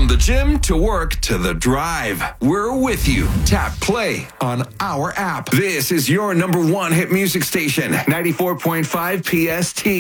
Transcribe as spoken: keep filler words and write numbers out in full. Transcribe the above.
From the gym to work to the drive, we're with you. Tap play on our app. This is your number one hit music station, ninety-four point five P S T.